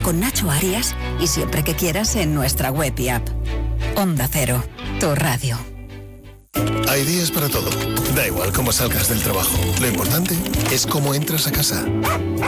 con Nacho Arias y siempre que quieras en nuestra web y app. Onda Cero, tu radio. Hay días para todo. Da igual cómo salgas del trabajo. Lo importante es cómo entras a casa.